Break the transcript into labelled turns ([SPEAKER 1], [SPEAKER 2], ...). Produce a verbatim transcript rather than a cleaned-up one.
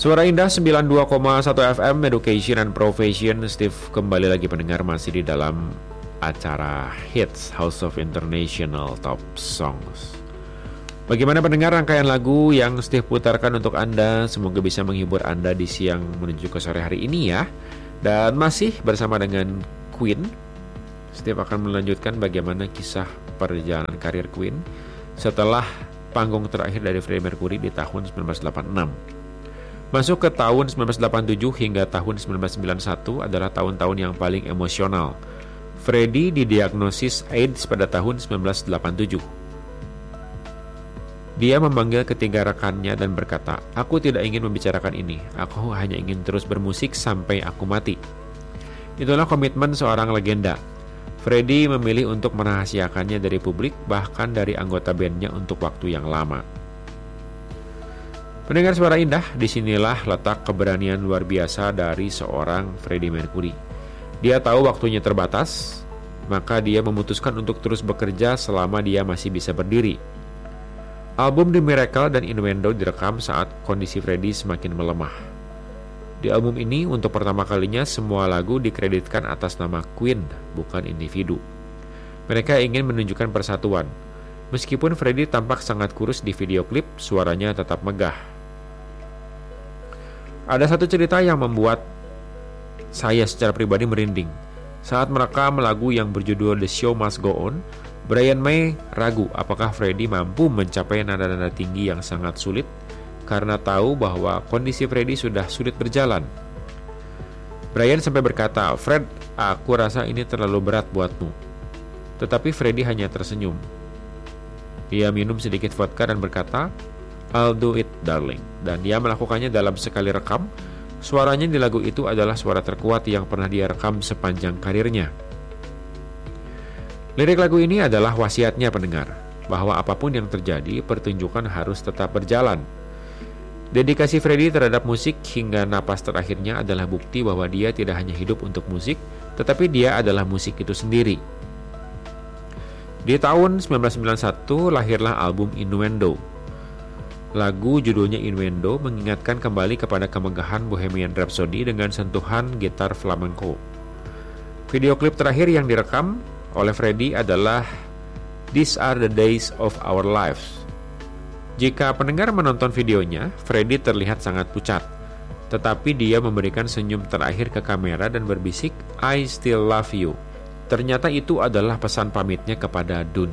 [SPEAKER 1] Suara Indah sembilan puluh dua koma satu F M, Education and Profession. Steve kembali lagi pendengar, masih di dalam acara Hits House of International Top Songs. Bagaimana pendengar rangkaian lagu yang Steve putarkan untuk Anda? Semoga bisa menghibur Anda di siang menuju ke sore hari ini ya. Dan masih bersama dengan Queen, Steve akan melanjutkan bagaimana kisah perjalanan karir Queen setelah panggung terakhir dari Freddie Mercury di tahun seribu sembilan ratus delapan puluh enam. Masuk ke tahun seribu sembilan ratus delapan puluh tujuh hingga tahun seribu sembilan ratus sembilan puluh satu adalah tahun-tahun yang paling emosional. Freddie didiagnosis AIDS pada tahun seribu sembilan ratus delapan puluh tujuh. Dia memanggil ketiga rekannya dan berkata, "Aku tidak ingin membicarakan ini. Aku hanya ingin terus bermusik sampai aku mati." Itulah komitmen seorang legenda. Freddie memilih untuk merahasiakannya dari publik, bahkan dari anggota bandnya untuk waktu yang lama. Pendengar Suara Indah, disinilah letak keberanian luar biasa dari seorang Freddie Mercury. Dia tahu waktunya terbatas, maka dia memutuskan untuk terus bekerja selama dia masih bisa berdiri. Album The Miracle dan Innuendo direkam saat kondisi Freddie semakin melemah. Di album ini, untuk pertama kalinya semua lagu dikreditkan atas nama Queen, bukan individu. Mereka ingin menunjukkan persatuan. Meskipun Freddie tampak sangat kurus di video klip, suaranya tetap megah. Ada satu cerita yang membuat saya secara pribadi merinding. Saat merekam lagu yang berjudul The Show Must Go On, Brian May ragu apakah Freddie mampu mencapai nada-nada tinggi yang sangat sulit karena tahu bahwa kondisi Freddie sudah sulit berjalan. Brian sampai berkata, "Fred, aku rasa ini terlalu berat buatmu." Tetapi Freddie hanya tersenyum. Dia minum sedikit vodka dan berkata, "I'll do it, darling." Dan dia melakukannya dalam sekali rekam. Suaranya di lagu itu adalah suara terkuat yang pernah dia rekam sepanjang karirnya. Lirik lagu ini adalah wasiatnya pendengar, bahwa apapun yang terjadi, pertunjukan harus tetap berjalan. Dedikasi Freddie terhadap musik hingga napas terakhirnya adalah bukti bahwa dia tidak hanya hidup untuk musik, tetapi dia adalah musik itu sendiri. Di tahun seribu sembilan ratus sembilan puluh satu lahirlah album Innuendo. Lagu judulnya Innuendo mengingatkan kembali kepada kemegahan Bohemian Rhapsody dengan sentuhan gitar flamenco. Video klip terakhir yang direkam oleh Freddie adalah These Are the Days of Our Lives. Jika pendengar menonton videonya, Freddie terlihat sangat pucat, tetapi dia memberikan senyum terakhir ke kamera dan berbisik, "I still love you." Ternyata itu adalah pesan pamitnya kepada dunia.